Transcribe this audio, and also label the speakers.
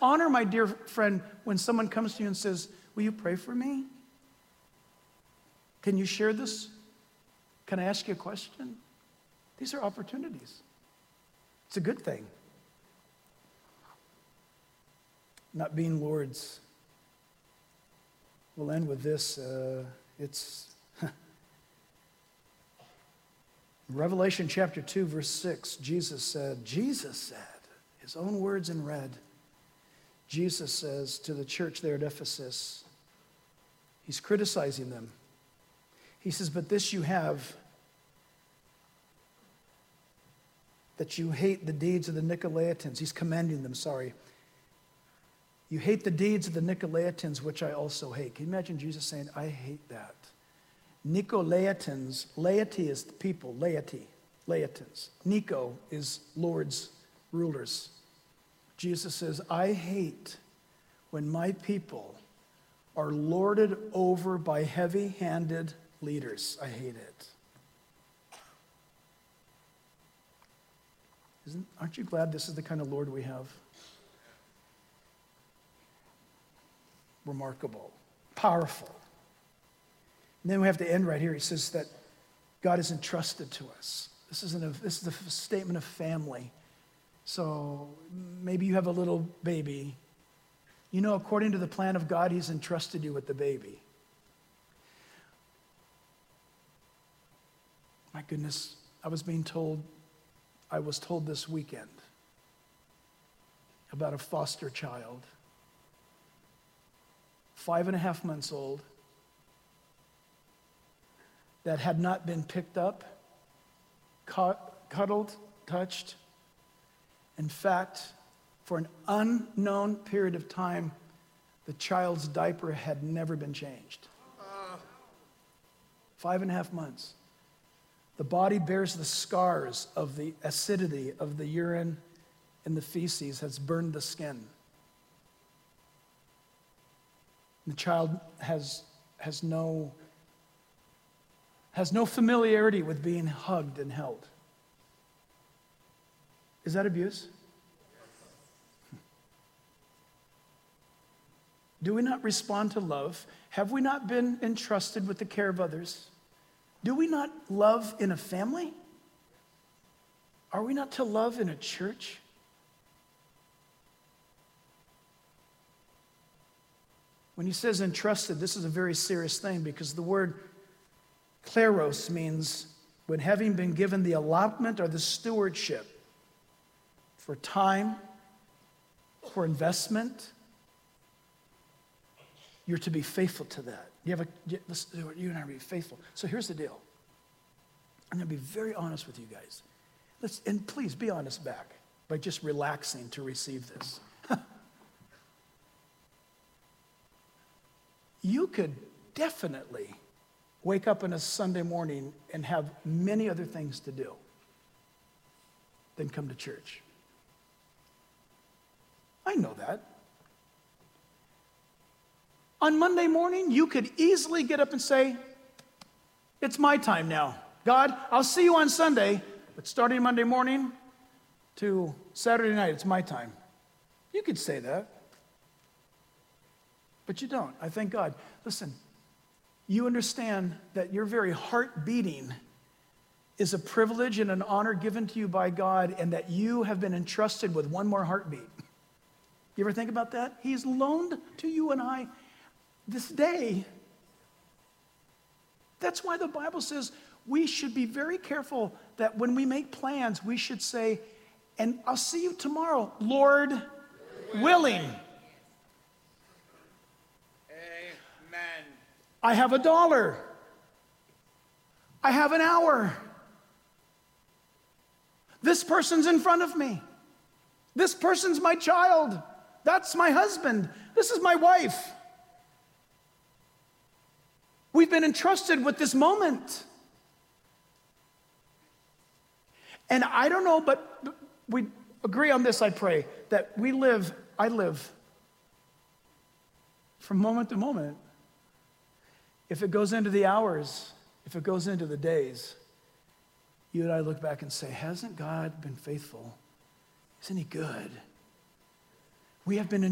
Speaker 1: honor, my dear friend, when someone comes to you and says, will you pray for me? Can you share this? Can I ask you a question? These are opportunities. It's a good thing. Not being lords. We'll end with this. It's Revelation chapter 2, verse 6. Jesus said, his own words in red. Jesus says to the church there at Ephesus, he's criticizing them. He says, but this you have, that you hate the deeds of the Nicolaitans. He's commending them, sorry. You hate the deeds of the Nicolaitans, which I also hate. Can you imagine Jesus saying, I hate that? Nicolaitans, laity is people, laitans. Nico is lords, rulers. Jesus says, I hate when my people are lorded over by heavy-handed leaders. I hate it. Aren't you glad this is the kind of Lord we have? Remarkable, powerful. And then we have to end right here. He says that God is entrusted to us. This is a statement of family. So maybe you have a little baby. You know, according to the plan of God, he's entrusted you with the baby. My goodness, I was told this weekend about a foster child, 5.5 months old, that had not been picked up, cuddled, touched. In fact, for an unknown period of time, the child's diaper had never been changed. 5.5 months. The body bears the scars of the acidity of the urine and the feces has burned the skin. The child has no familiarity with being hugged and held. Is that abuse? Do we not respond to love? Have we not been entrusted with the care of others? Do we not love in a family? Are we not to love in a church? When he says entrusted, this is a very serious thing because the word kleros means when having been given the allotment or the stewardship for time, for investment, you're to be faithful to that. You're going to be faithful. So here's the deal. I'm going to be very honest with you guys. And please be honest back by just relaxing to receive this. You could definitely wake up on a Sunday morning and have many other things to do than come to church. I know that. On Monday morning, you could easily get up and say, it's my time now. God, I'll see you on Sunday, but starting Monday morning to Saturday night, it's my time. You could say that. But you don't. I thank God. Listen, you understand that your very heart beating is a privilege and an honor given to you by God, and that you have been entrusted with one more heartbeat. You ever think about that? He's loaned to you and I this day. That's why the Bible says we should be very careful that when we make plans, we should say, and I'll see you tomorrow, Lord willing.
Speaker 2: Amen.
Speaker 1: I have $1. I have an hour. This person's in front of me. This person's my child. That's my husband. This is my wife. We've been entrusted with this moment. And I don't know, but we agree on this, I pray, that I live from moment to moment. If it goes into the hours, if it goes into the days, you and I look back and say, hasn't God been faithful? Isn't he good? We have been